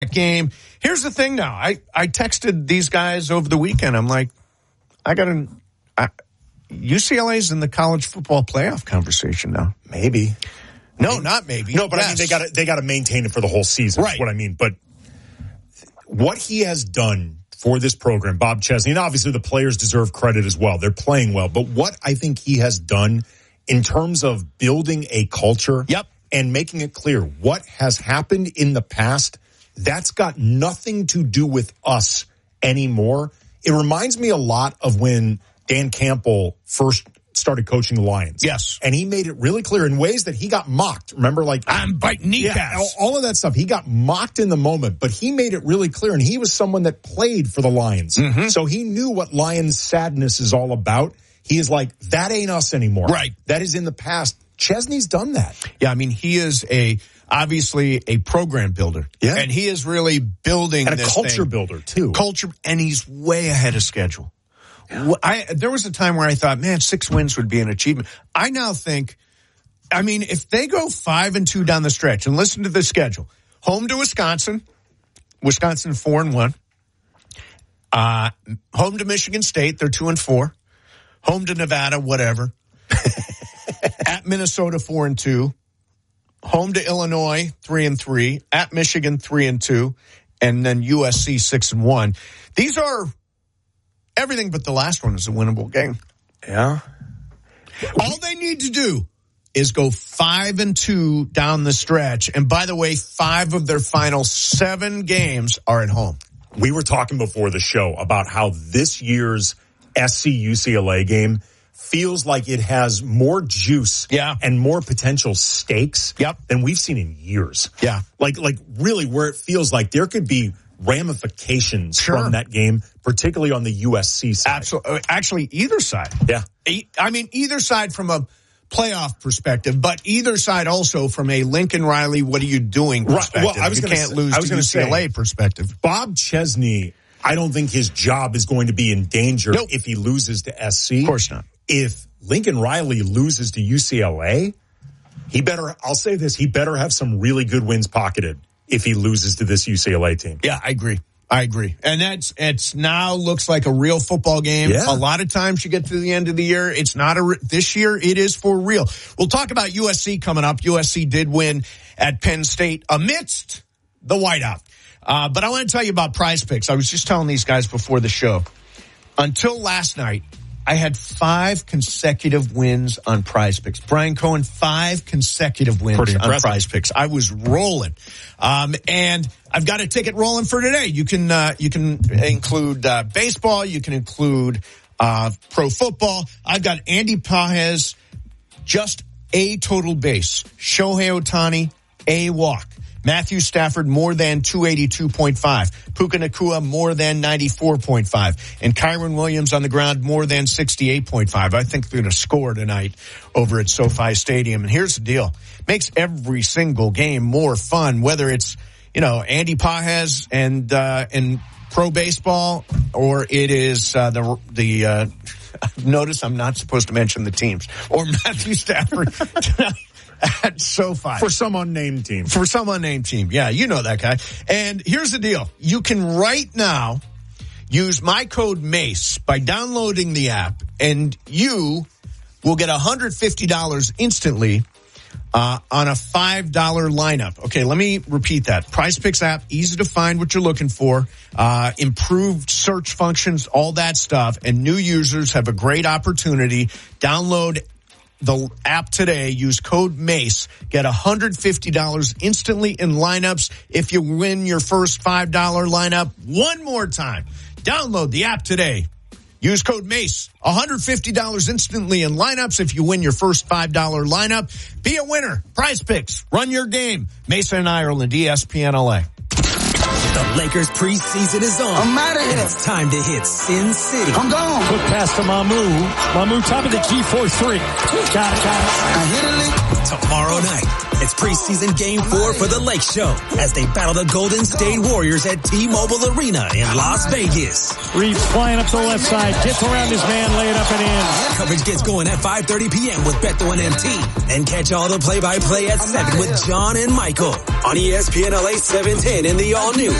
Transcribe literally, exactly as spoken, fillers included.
game. Here's the thing now. I, I texted these guys over the weekend. I'm like, I got to – U C L A's in the college football playoff conversation now. Maybe. No, not maybe. No, but yes. I mean, they got to they got to maintain it for the whole season. Right. Is what I mean. But what he has done for this program, Bob Chesney, and obviously the players deserve credit as well. They're playing well. But what I think he has done in terms of building a culture yep. and making it clear what has happened in the past, that's got nothing to do with us anymore. It reminds me a lot of when Dan Campbell first started coaching the Lions. Yes. And he made it really clear in ways that he got mocked. Remember, like, I'm biting kneecaps. Yeah, all of that stuff. He got mocked in the moment, but he made it really clear. And he was someone that played for the Lions. Mm-hmm. So he knew what Lions sadness is all about. He is like, that ain't us anymore. Right. That is in the past. Chesney's done that. Yeah, I mean, he is a obviously a program builder. Yeah. And he is really building and a this culture thing. builder, too. Culture, and he's way ahead of schedule. Yeah. I, there was a time where I thought, man, six wins would be an achievement. I now think, I mean, if they go five and two down the stretch, and listen to the schedule, home to Wisconsin, Wisconsin four and one, uh, home to Michigan State, they're two and four, home to Nevada, whatever. At Minnesota, four and two. Home to Illinois, three and three. At Michigan, three and two. And then U S C, six and one. These are everything but the last one is a winnable game. Yeah. All they need to do is go five and two down the stretch. And by the way, five of their final seven games are at home. We were talking before the show about how this year's S C U C L A game feels like it has more juice yeah. and more potential stakes yep. than we've seen in years. Yeah. Like, like really where it feels like there could be ramifications sure. from that game, particularly on the U S C side. Absolutely. Actually, either side. Yeah. I mean, either side from a playoff perspective, but either side also from a Lincoln Riley, what are you doing perspective. Right. Well, I was you gonna can't say, lose I was to U C L A say, perspective. Bob Chesney, I don't think his job is going to be in danger nope. if he loses to S C. Of course not. If Lincoln Riley loses to U C L A, he better, I'll say this, he better have some really good wins pocketed if he loses to this U C L A team. Yeah, I agree. I agree. And that's, it's now looks like a real football game. Yeah. A lot of times you get to the end of the year. It's not a, this year it is for real. We'll talk about U S C coming up. U S C did win at Penn State amidst the whiteout. Uh, but I want to tell you about Prize Picks. I was just telling these guys before the show. Until last night, I had five consecutive wins on Prize Picks. Brian Cohen, five consecutive wins on Prize Picks. I was rolling. Um, and I've got a ticket rolling for today. You can, uh, you can include, uh, baseball. You can include, uh, pro football. I've got Andy Pajes, just a total base. Shohei Ohtani, a walk. Matthew Stafford, more than two eighty-two point five. Puka Nacua, more than ninety-four point five. And Kyron Williams on the ground, more than sixty-eight point five. I think they're going to score tonight over at SoFi Stadium. And here's the deal. Makes every single game more fun, whether it's, you know, Andy Pajes and, uh, and pro baseball, or it is, uh, the, the, uh, notice I'm not supposed to mention the teams, or Matthew Stafford tonight at SoFi. For some unnamed team. For some unnamed team. Yeah, you know that guy. And here's the deal. You can right now use my code MACE by downloading the app, and you will get one hundred fifty dollars instantly uh, on a five dollar lineup. Okay, let me repeat that. Prize Picks app, easy to find what you're looking for, uh, improved search functions, all that stuff, and new users have a great opportunity. Download the app today, use code MACE, get one hundred fifty dollars instantly in lineups if you win your first five dollar lineup. One more time, download the app today. Use code MACE, one hundred fifty dollars instantly in lineups if you win your first five dollar lineup. Be a winner. Prize Picks. Run your game. Mason and Ireland, E S P N L A. The Lakers preseason is on. I'm out of here. And it's time to hit Sin City. I'm gone. Quick pass to Mamu. Mamu top of the key for three. Got it, got it. I hit a lick. tomorrow night. It's preseason game four for the Lake Show as they battle the Golden State Warriors at T-Mobile Arena in Las Vegas. Reeves flying up the left side, gets around his man, lay it up and in. Coverage gets going at five thirty p.m. with Beto and M T. And catch all the play-by-play at seven with John and Michael on E S P N L A seven ten in the all-new